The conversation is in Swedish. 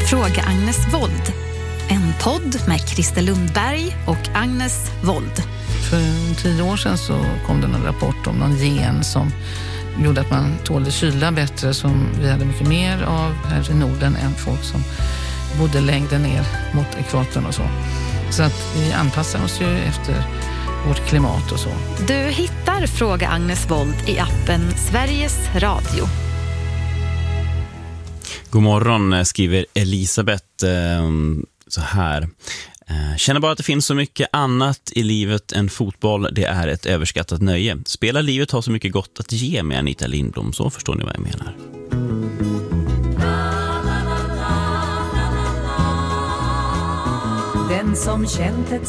Fråga Agnes Wold. En podd med Christer Lundberg och Agnes Wold. För 10 år sedan så kom det en rapport om någon gen som gjorde att man tålde kyla bättre, som vi hade mycket mer av här i Norden än folk som bodde längre ner mot ekvatorn och så. Så att vi anpassar oss ju efter vårt klimat och så. Du hittar Fråga Agnes Wold i appen Sveriges Radio. God morgon, skriver Elisabeth så här. Känner bara att det finns så mycket annat i livet än fotboll. Det är ett överskattat nöje. Spela livet har så mycket gott att ge med Anita Lindblom. Så förstår ni vad jag menar. Den som känt ett